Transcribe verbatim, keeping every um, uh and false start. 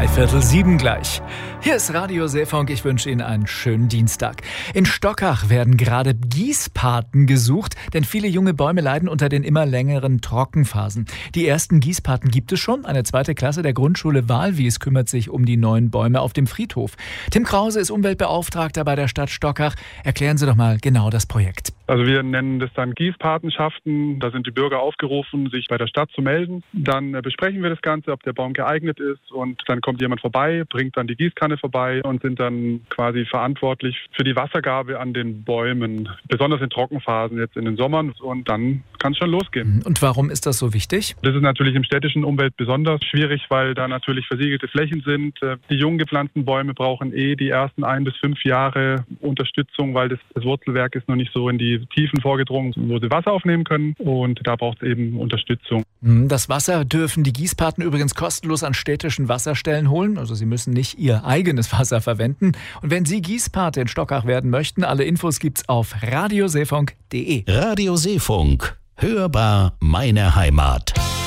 Dreiviertel sieben gleich. Hier ist Radio Seefunk. Ich wünsche Ihnen einen schönen Dienstag. In Stockach werden gerade Gießpaten gesucht, denn viele junge Bäume leiden unter den immer längeren Trockenphasen. Die ersten Gießpaten gibt es schon. Eine zweite Klasse der Grundschule Walwies kümmert sich um die neuen Bäume auf dem Friedhof. Tim Krause ist Umweltbeauftragter bei der Stadt Stockach. Erklären Sie doch mal genau das Projekt. Also wir nennen das dann Gießpatenschaften. Da sind die Bürger aufgerufen, sich bei der Stadt zu melden. Dann besprechen wir das Ganze, ob der Baum geeignet ist, und dann kommt jemand vorbei, bringt dann die Gießkanne vorbei und sind dann quasi verantwortlich für die Wassergabe an den Bäumen, besonders in Trockenphasen jetzt in den Sommern, und dann kann es schon losgehen. Und warum ist das so wichtig? Das ist natürlich im städtischen Umfeld besonders schwierig, weil da natürlich versiegelte Flächen sind. Die jung gepflanzten Bäume brauchen eh die ersten ein bis fünf Jahre Unterstützung, weil das, das Wurzelwerk ist noch nicht so in die Tiefen vorgedrungen, wo sie Wasser aufnehmen können, und da braucht es eben Unterstützung. Das Wasser dürfen die Gießpaten übrigens kostenlos an städtischen Wasserstellen holen, also sie müssen nicht ihr eigenes Wasser verwenden. Und wenn Sie Gießpate in Stockach werden möchten, alle Infos gibt's auf radioseefunk punkt de. Radio Seefunk, hörbar meine Heimat.